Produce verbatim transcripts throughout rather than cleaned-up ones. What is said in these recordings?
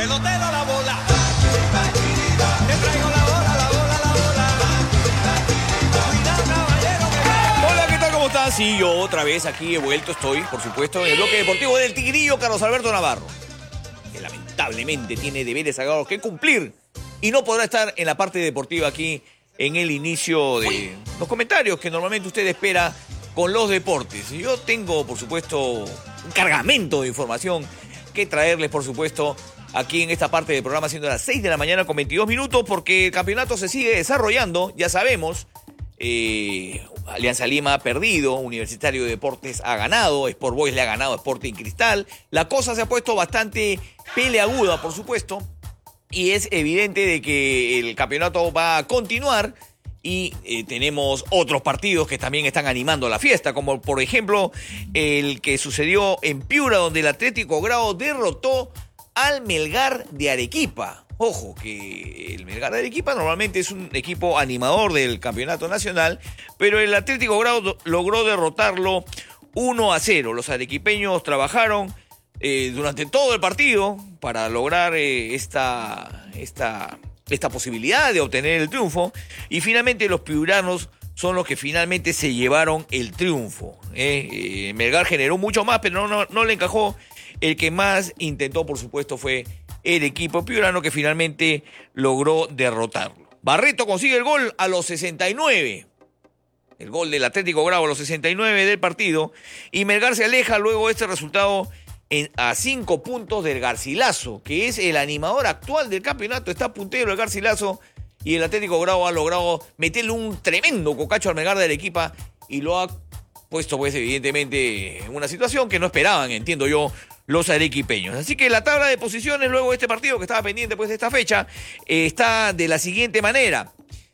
Pelotero la bola. Te traigo la bola, la bola, la bola. Cuidado, caballero, que... Hola, ¿qué tal? ¿Cómo están? Sí, yo otra vez aquí he vuelto, estoy, por supuesto, en el bloque deportivo del Tigrillo Carlos Alberto Navarro, que lamentablemente tiene deberes sagrados que cumplir y no podrá estar en la parte deportiva aquí en el inicio de los comentarios que normalmente usted espera con los deportes. Yo tengo, por supuesto, un cargamento de información que traerles, por supuesto, aquí en esta parte del programa, siendo las seis de la mañana con veintidós minutos, porque el campeonato se sigue desarrollando, ya sabemos. Eh, Alianza Lima ha perdido, Universitario de Deportes ha ganado, Sport Boys le ha ganado a Sporting Cristal. La cosa se ha puesto bastante peleaguda, por supuesto, y es evidente de que el campeonato va a continuar y eh, tenemos otros partidos que también están animando la fiesta, como por ejemplo el que sucedió en Piura, donde el Atlético Grau derrotó al Melgar de Arequipa. Ojo, que el Melgar de Arequipa normalmente es un equipo animador del campeonato nacional, pero el Atlético Grau logró derrotarlo uno a cero. Los arequipeños trabajaron eh, durante todo el partido para lograr eh, esta, esta, esta posibilidad de obtener el triunfo, y finalmente los piuranos son los que finalmente se llevaron el triunfo. Eh, eh, Melgar generó mucho más, pero no, no, no le encajó. El que más intentó, por supuesto, fue el equipo piurano, que finalmente logró derrotarlo. Barreto consigue el gol a los sesenta y nueve. El gol del Atlético Grau a los sesenta y nueve del partido. Y Melgar se aleja luego de este resultado en, a cinco puntos del Garcilaso, que es el animador actual del campeonato. Está puntero el Garcilaso, y el Atlético Grau ha logrado meterle un tremendo cocacho al Melgar de Arequipa y lo ha puesto, pues, evidentemente, en una situación que no esperaban, entiendo yo, los arequipeños. Así que la tabla de posiciones luego de este partido, que estaba pendiente pues de esta fecha, eh, está de la siguiente manera.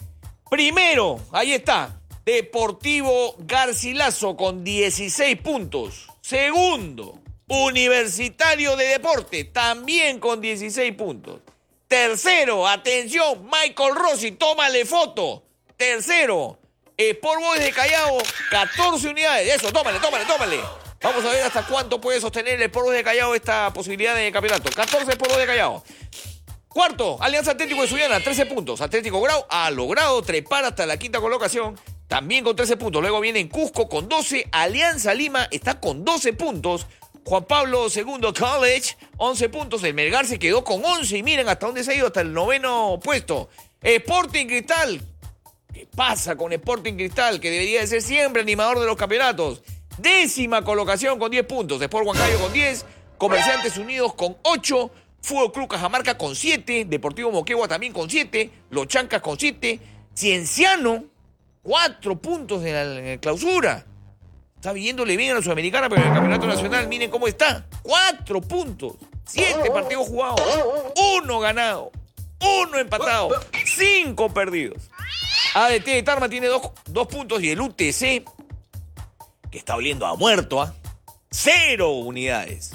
Primero, ahí está, Deportivo Garcilaso con dieciséis puntos. Segundo, Universitario de Deporte, también con dieciséis puntos. Tercero, atención, Michael Rossi, tómale foto. Tercero, Sport Boys de Callao, catorce unidades. Eso, tómale, tómale, tómale. Vamos a ver hasta cuánto puede sostener el Sport Boys de Callao esta posibilidad de campeonato. catorce Sport Boys de Callao. Cuarto, Alianza Atlético de Sullana, trece puntos. Atlético Grau ha logrado trepar hasta la quinta colocación, también con trece puntos. Luego viene en Cusco con doce. Alianza Lima está con doce puntos. Juan Pablo segundo College, once puntos. El Melgar se quedó con once. Y miren hasta dónde se ha ido, hasta el noveno puesto. Sporting Cristal. ¿Qué pasa con Sporting Cristal? Que debería de ser siempre animador de los campeonatos. Décima colocación con diez puntos. Sport Huancayo con diez. Comerciantes Unidos con ocho. Fútbol Club Cajamarca con siete. Deportivo Moquegua también con siete. Los Chancas con siete. Cienciano, cuatro puntos en la, en la clausura. Está viéndole bien a la Sudamericana, pero en el Campeonato Nacional, miren cómo está. cuatro puntos. siete partidos jugados. uno ganado. uno empatado. cinco perdidos. A D T de Tarma tiene dos puntos, y el U T C, que está oliendo a muerto, ¿ah? ¿eh? Cero unidades.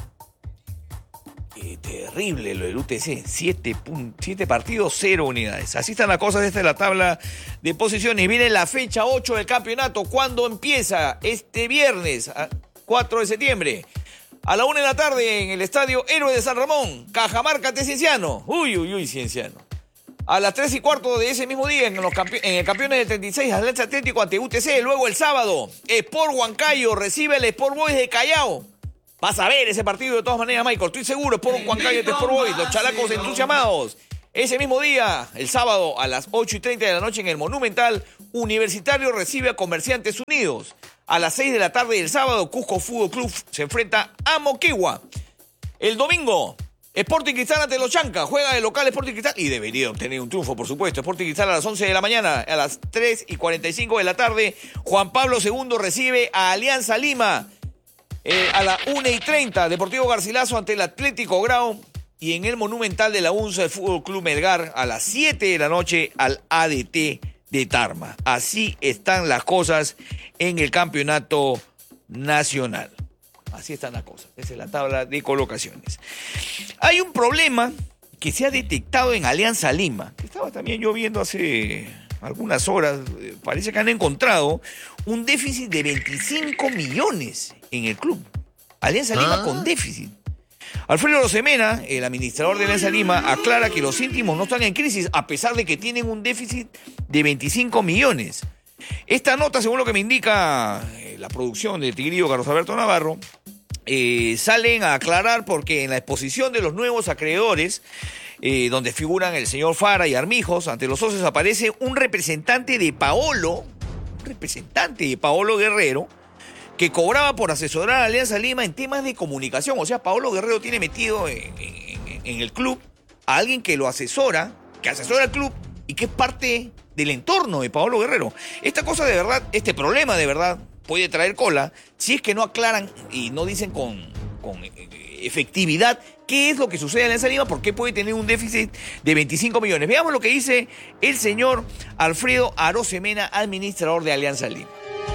Qué terrible lo del U T C. Siete, siete partidos, cero unidades. Así están las cosas. Esta es la tabla de posiciones. Viene la fecha ocho del campeonato. ¿Cuándo empieza? Este viernes, cuatro de septiembre. A la una de la tarde en el Estadio Héroe de San Ramón. Cajamarca ante Cienciano. Uy, uy, uy, Cienciano. A las tres y cuarto de ese mismo día, en, los campe- en el Campeones del treinta y seis, Alianza Atlético ante U T C. Luego el sábado, Sport Huancayo recibe el Sport Boys de Callao. Vas a ver ese partido de todas maneras, Michael. Estoy seguro, Sport Huancayo ante Sport Boys. Los chalacos entusiasmados. Ese mismo día, el sábado, a las ocho y treinta de la noche en el Monumental, Universitario recibe a Comerciantes Unidos. A las seis de la tarde del sábado, Cusco Fútbol Club se enfrenta a Moquegua. El domingo, Sporting Cristal ante los Chancas, juega de local Sporting Cristal y debería obtener un triunfo, por supuesto. Sporting Cristal a las once de la mañana, a las tres y cuarenta y cinco de la tarde, Juan Pablo segundo recibe a Alianza Lima. Eh, a las una y treinta, Deportivo Garcilaso ante el Atlético Grau. Y en el Monumental de la UNSA, el Fútbol Club Melgar, a las siete de la noche al A D T de Tarma. Así están las cosas en el campeonato nacional. Así están las cosas. Esa es la tabla de colocaciones. Hay un problema que se ha detectado en Alianza Lima, que estaba también yo viendo hace algunas horas. Parece que han encontrado un déficit de veinticinco millones en el club. Alianza Lima ¿Ah? con déficit. Alfredo Arosemena, el administrador de Alianza Lima, aclara que los íntimos no están en crisis a pesar de que tienen un déficit de veinticinco millones. Esta nota, según lo que me indica eh, la producción del Tigrillo Carlos Alberto Navarro, eh, salen a aclarar porque en la exposición de los nuevos acreedores, eh, donde figuran el señor Fara y Armijos, ante los socios aparece un representante de Paolo, un representante de Paolo Guerrero, que cobraba por asesorar a Alianza Lima en temas de comunicación. O sea, Paolo Guerrero tiene metido en, en, en el club a alguien que lo asesora, que asesora al club y que es parte del entorno de Paolo Guerrero. Esta cosa de verdad, este problema de verdad puede traer cola si es que no aclaran y no dicen con, con efectividad qué es lo que sucede en Alianza Lima, por qué puede tener un déficit de veinticinco millones. Veamos lo que dice el señor Alfredo Arosemena, administrador de Alianza Lima.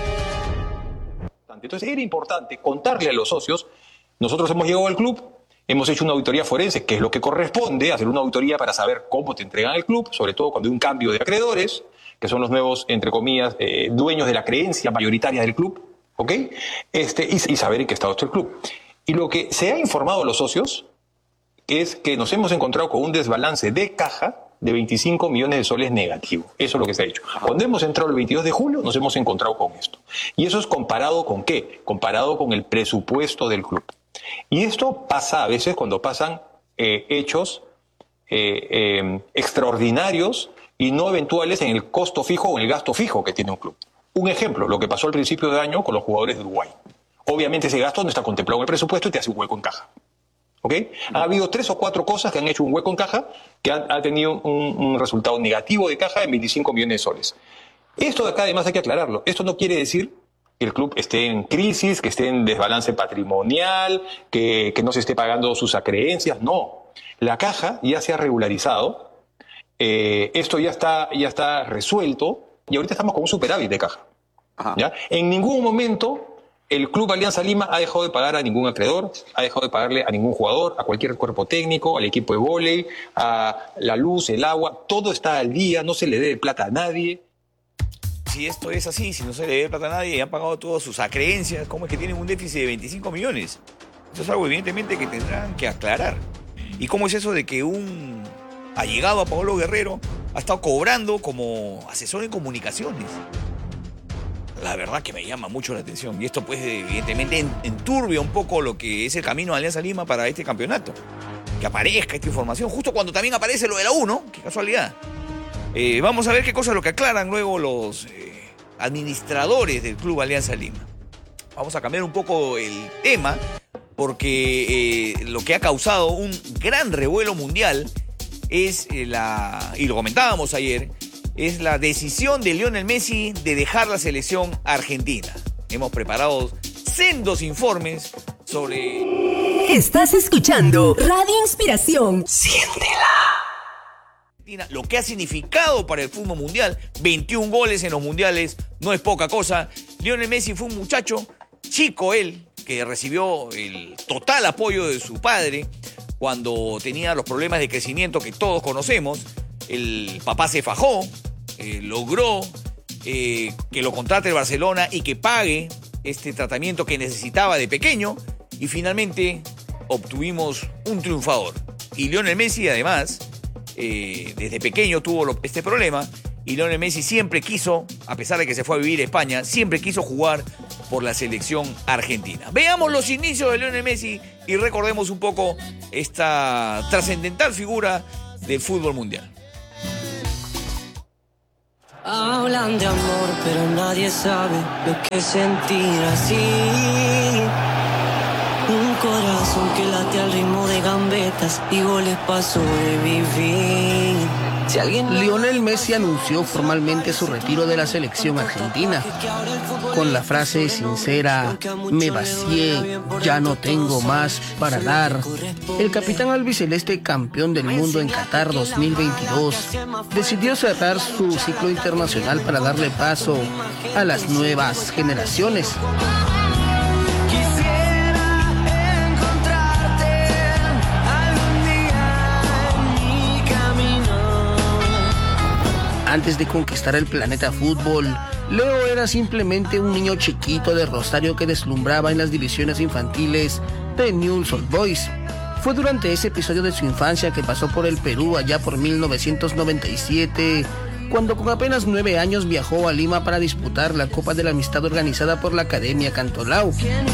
Entonces era importante contarle a los socios, nosotros hemos llegado al club, hemos hecho una auditoría forense, que es lo que corresponde, hacer una auditoría para saber cómo te entregan el club, sobre todo cuando hay un cambio de acreedores, que son los nuevos, entre comillas, eh, dueños de la creencia mayoritaria del club, ¿ok? Este, y, y saber en qué estado está el club. Y lo que se ha informado a los socios es que nos hemos encontrado con un desbalance de caja de veinticinco millones de soles negativo. Eso es lo que se ha dicho. Cuando hemos entrado el veintidós de julio, nos hemos encontrado con esto. ¿Y eso es comparado con qué? Comparado con el presupuesto del club. Y esto pasa a veces cuando pasan eh, hechos eh, eh, extraordinarios y no eventuales en el costo fijo o en el gasto fijo que tiene un club. Un ejemplo, lo que pasó al principio de año con los jugadores de Uruguay. Obviamente ese gasto no está contemplado en el presupuesto y te hace un hueco en caja. ¿Ok? Ha habido tres o cuatro cosas que han hecho un hueco en caja que han, ha tenido un, un resultado negativo de caja en veinticinco millones de soles. Esto de acá además hay que aclararlo. Esto no quiere decir que el club esté en crisis, que esté en desbalance patrimonial, que, que no se esté pagando sus acreencias. No. La caja ya se ha regularizado. Eh, esto ya está, ya está resuelto y ahorita estamos con un superávit de caja. ¿Ya? En ningún momento el Club Alianza Lima ha dejado de pagar a ningún acreedor, ha dejado de pagarle a ningún jugador, a cualquier cuerpo técnico, al equipo de vóley, a la luz, el agua, todo está al día, no se le debe plata a nadie. Si esto es así, si no se le debe plata a nadie y han pagado todas sus acreencias, ¿cómo es que tienen un déficit de veinticinco millones? Eso es algo evidentemente que tendrán que aclarar. ¿Y cómo es eso de que un allegado a Paolo Guerrero ha estado cobrando como asesor en comunicaciones? La verdad que me llama mucho la atención y esto pues evidentemente enturbia un poco lo que es el camino de Alianza Lima para este campeonato. Que aparezca esta información justo cuando también aparece lo de la U, ¿no? Qué casualidad. Eh, vamos a ver qué cosa es lo que aclaran luego los eh, administradores del Club Alianza Lima. Vamos a cambiar un poco el tema porque eh, lo que ha causado un gran revuelo mundial es eh, la, y lo comentábamos ayer, es la decisión de Lionel Messi de dejar la selección argentina. Hemos preparado sendos informes sobre... Estás escuchando Radio Inspiración. Siéntela. Lo que ha significado para el fútbol mundial. veintiún goles en los mundiales, no es poca cosa. Lionel Messi fue un muchacho, chico él, que recibió el total apoyo de su padre cuando tenía los problemas de crecimiento que todos conocemos. El papá se fajó, eh, logró eh, que lo contrate el Barcelona y que pague este tratamiento que necesitaba de pequeño y finalmente obtuvimos un triunfador. Y Lionel Messi además, eh, desde pequeño tuvo lo, este problema y Lionel Messi siempre quiso, a pesar de que se fue a vivir a España, siempre quiso jugar por la selección argentina. Veamos los inicios de Lionel Messi y recordemos un poco esta trascendental figura del fútbol mundial. Hablan de amor, pero nadie sabe lo que es sentir así. Un corazón que late al ritmo de gambetas y goles para sobrevivir. Si alguien... Lionel Messi anunció formalmente su retiro de la selección argentina con la frase sincera: me vacié, ya no tengo más para dar. El capitán albiceleste, campeón del mundo en Qatar dos mil veintidós, decidió cerrar su ciclo internacional para darle paso a las nuevas generaciones. Antes de conquistar el planeta fútbol, Leo era simplemente un niño chiquito de Rosario que deslumbraba en las divisiones infantiles de Newell's Old Boys. Fue durante ese episodio de su infancia que pasó por el Perú allá por mil novecientos noventa y siete, cuando con apenas nueve años viajó a Lima para disputar la Copa de la Amistad organizada por la Academia Cantolao.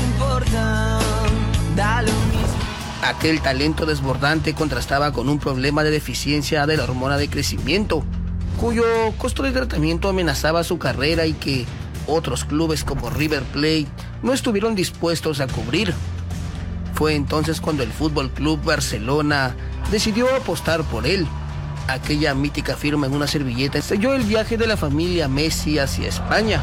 Aquel talento desbordante contrastaba con un problema de deficiencia de la hormona de crecimiento, cuyo costo de tratamiento amenazaba su carrera y que otros clubes como River Plate no estuvieron dispuestos a cubrir. Fue entonces cuando el Fútbol Club Barcelona decidió apostar por él. Aquella mítica firma en una servilleta selló el viaje de la familia Messi hacia España.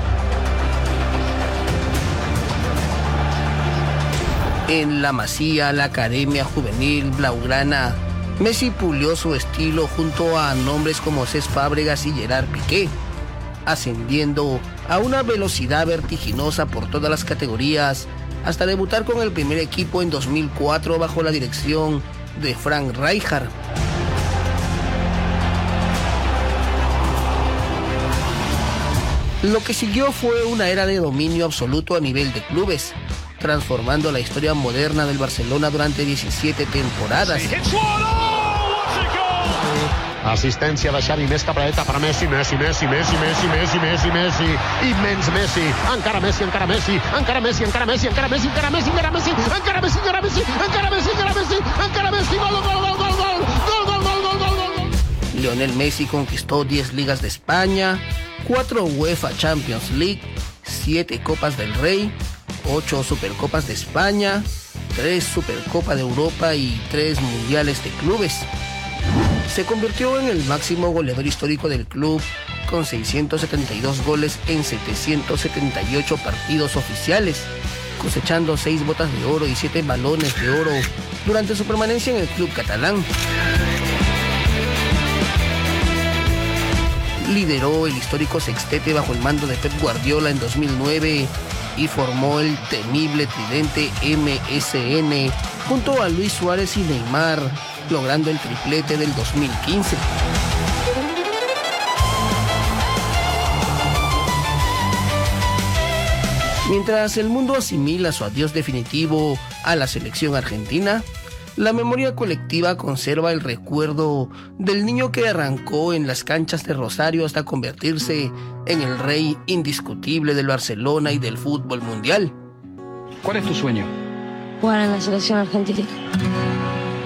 En la Masía, la Academia Juvenil Blaugrana, Messi pulió su estilo junto a nombres como Cesc Fábregas y Gerard Piqué, ascendiendo a una velocidad vertiginosa por todas las categorías, hasta debutar con el primer equipo en dos mil cuatro bajo la dirección de Frank Rijkaard. Lo que siguió fue una era de dominio absoluto a nivel de clubes, transformando la historia moderna del Barcelona durante diecisiete temporadas. Assistència de Xavi, més capradeta per Messi, Messi, Messi, Messi, Messi, Messi, Messi, Messi, immens Messi, encara Messi, encara Messi, encara Messi, encara Messi, encara Messi, encara Messi, encara Messi, encara Messi, encara Messi, encara Messi, encara Messi, encara Messi, gol, gol, gol, gol, gol, gol, gol, gol, gol, gol, gol. Lionel Messi conquistó diez ligas de España, cuatro UEFA Champions League, siete Copas del Rey, ocho Supercopas de España, tres Supercopa de Europa y tres Mundiales de Clubes. Se convirtió en el máximo goleador histórico del club con seiscientos setenta y dos goles en setecientos setenta y ocho partidos oficiales, cosechando seis botas de oro y siete balones de oro durante su permanencia en el club catalán. Lideró el histórico sextete bajo el mando de Pep Guardiola en dos mil nueve y formó el temible tridente M S N junto a Luis Suárez y Neymar, logrando el triplete del dos mil quince. Mientras el mundo asimila su adiós definitivo a la selección argentina, la memoria colectiva conserva el recuerdo del niño que arrancó en las canchas de Rosario hasta convertirse en el rey indiscutible del Barcelona y del fútbol mundial. ¿Cuál es tu sueño? Jugar en la selección argentina.